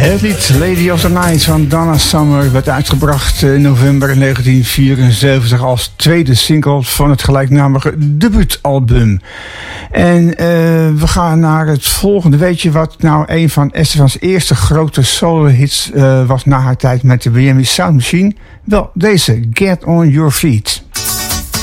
Het lied Lady of the Night van Donna Summer werd uitgebracht in november 1974 als tweede single van het gelijknamige debuutalbum. En we gaan naar het volgende. Weet je wat nou een van Estefans eerste grote solo-hits was na haar tijd met de Miami Sound Machine? Wel, deze, Get On Your Feet.